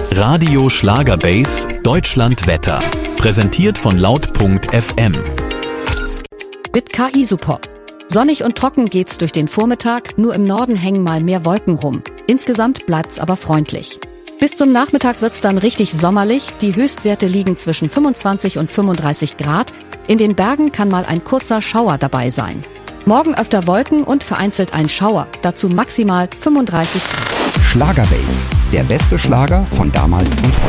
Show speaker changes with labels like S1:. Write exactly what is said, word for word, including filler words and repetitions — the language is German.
S1: Radio Schlagerbase Deutschland Wetter. Präsentiert von laut punkt f m.
S2: Mit K I-Support. Sonnig und trocken geht's durch den Vormittag, nur im Norden hängen mal mehr Wolken rum. Insgesamt bleibt's aber freundlich. Bis zum Nachmittag wird's dann richtig sommerlich. Die Höchstwerte liegen zwischen fünfundzwanzig und fünfunddreißig Grad. In den Bergen kann mal ein kurzer Schauer dabei sein. Morgen öfter Wolken und vereinzelt ein Schauer. Dazu maximal fünfunddreißig Grad.
S3: Schlagerbase. Der beste Schlager von damals und heute.